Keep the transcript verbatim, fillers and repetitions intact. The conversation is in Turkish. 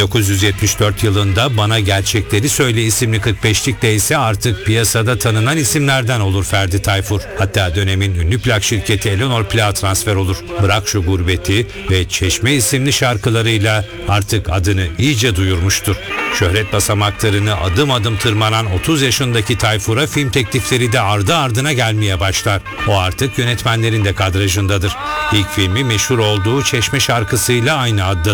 bin dokuz yüz yetmiş dört yılında Bana Gerçekleri Söyle isimli kırk beşlikte ise artık piyasada tanınan isimlerden olur Ferdi Tayfur. Hatta dönemin ünlü plak şirketi Eleanor Plak'a transfer olur. Bırak Şu Gurbeti ve Çeşme isimli şarkılarıyla artık adını iyice duyurmuştur. Şöhret basamaklarını adım adım tırmanan otuz yaşındaki Tayfur'a film teklifleri de ardı ardına gelmeye başlar. O artık yönetmenlerin de kadrajındadır. İlk filmi meşhur olduğu Çeşme şarkısıyla aynı adda